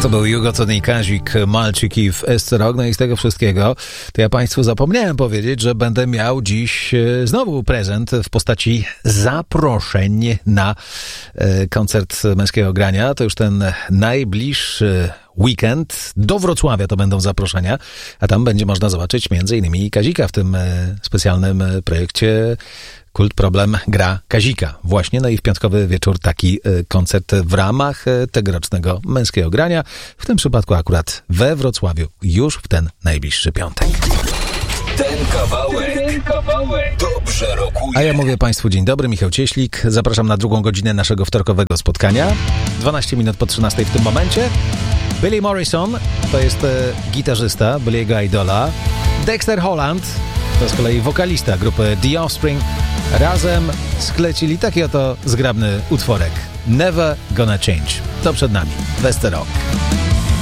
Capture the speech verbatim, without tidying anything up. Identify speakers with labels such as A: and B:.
A: To był Jugotony Kazik, Malczyki w Esterog. No i z tego wszystkiego to ja Państwu zapomniałem powiedzieć, że będę miał dziś znowu prezent w postaci zaproszeń na koncert Męskiego Grania. To już ten najbliższy weekend. Do Wrocławia to będą zaproszenia, a tam będzie można zobaczyć między innymi Kazika w tym specjalnym projekcie Kult Problem gra Kazika. Właśnie, no i w piątkowy wieczór taki koncert w ramach tegorocznego Męskiego Grania. W tym przypadku akurat we Wrocławiu już w ten najbliższy piątek.
B: Ten kawałek, ten kawałek dobrze rokuje.
A: A ja mówię Państwu dzień dobry, Michał Cieślik. Zapraszam na drugą godzinę naszego wtorkowego spotkania. dwanaście minut po trzynastej w tym momencie. Billy Morrison to jest e, gitarzysta, Billy'ego idola. Dexter Holland to z kolei wokalista grupy The Offspring. Razem sklecili taki oto zgrabny utworek. Never Gonna Change. To przed nami. Westerok.